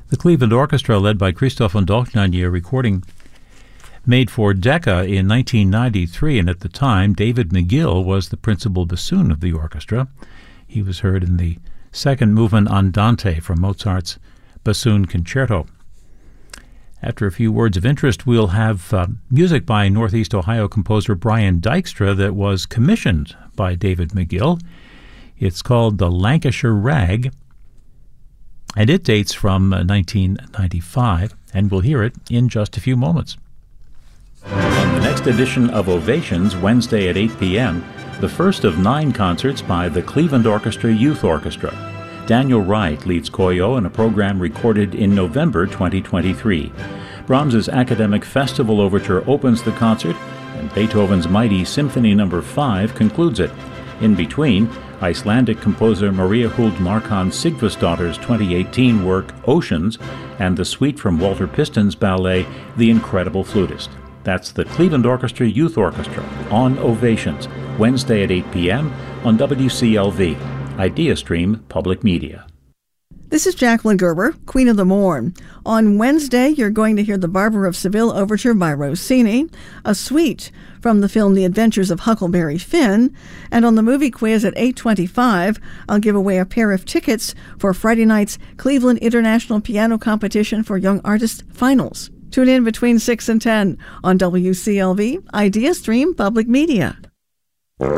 The Cleveland Orchestra, led by Christophe and Dolchnagier, recording made for Decca in 1993, and at the time, David McGill was the principal bassoon of the orchestra. He was heard in the second movement Andante from Mozart's Bassoon Concerto. After a few words of interest, we'll have music by Northeast Ohio composer Brian Dykstra that was commissioned by David McGill. It's called The Lancashire Rag, and it dates from 1995, and we'll hear it in just a few moments. On the next edition of Ovations, Wednesday at 8 p.m., the first of 9 concerts by the Cleveland Orchestra Youth Orchestra. Daniel Wright leads Koyo in a program recorded in November 2023. Brahms's Academic Festival Overture opens the concert, and Beethoven's Mighty Symphony No. 5 concludes it. In between, Icelandic composer Maria Huld Markan Sigfusdóttir's 2018 work Oceans and the suite from Walter Piston's ballet The Incredible Flutist. That's the Cleveland Orchestra Youth Orchestra on Ovations, Wednesday at 8 p.m. on WCLV, IdeaStream Public Media. This is Jacqueline Gerber, Queen of the Morn. On Wednesday, you're going to hear the Barber of Seville Overture by Rossini, a suite from the film The Adventures of Huckleberry Finn, and on the movie quiz at 8:25, I'll give away a pair of tickets for Friday night's Cleveland International Piano Competition for Young Artists Finals. Tune in between 6 and 10 on WCLV, IdeaStream Public Media.